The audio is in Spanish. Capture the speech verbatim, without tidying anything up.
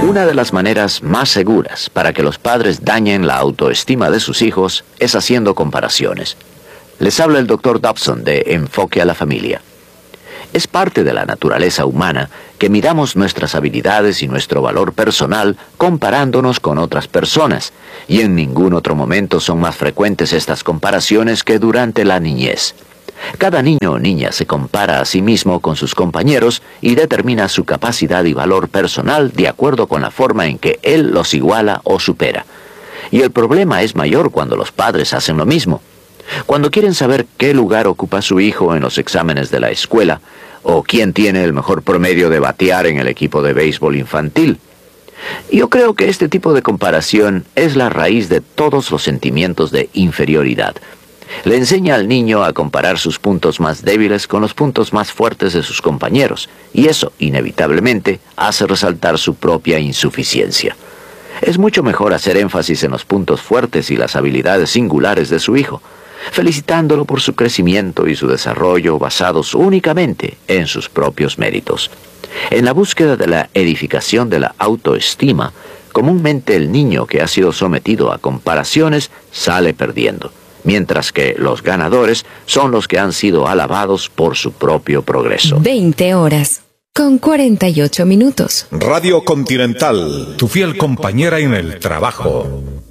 Una de las maneras más seguras para que los padres dañen la autoestima de sus hijos es haciendo comparaciones. Les habla el doctor Dobson de Enfoque a la Familia. Es parte de la naturaleza humana que midamos nuestras habilidades y nuestro valor personal comparándonos con otras personas, y en ningún otro momento son más frecuentes estas comparaciones que durante la niñez. Cada niño o niña se compara a sí mismo con sus compañeros y determina su capacidad y valor personal de acuerdo con la forma en que él los iguala o supera. Y el problema es mayor cuando los padres hacen lo mismo. Cuando quieren saber qué lugar ocupa su hijo en los exámenes de la escuela, o quién tiene el mejor promedio de batear en el equipo de béisbol infantil. Yo creo que este tipo de comparación es la raíz de todos los sentimientos de inferioridad. Le enseña al niño a comparar sus puntos más débiles con los puntos más fuertes de sus compañeros, y eso, inevitablemente, hace resaltar su propia insuficiencia. Es mucho mejor hacer énfasis en los puntos fuertes y las habilidades singulares de su hijo, felicitándolo por su crecimiento y su desarrollo basados únicamente en sus propios méritos. En la búsqueda de la edificación de la autoestima, comúnmente el niño que ha sido sometido a comparaciones sale perdiendo, mientras que los ganadores son los que han sido alabados por su propio progreso. veinte horas con cuarenta y ocho minutos. Radio Continental, tu fiel compañera en el trabajo.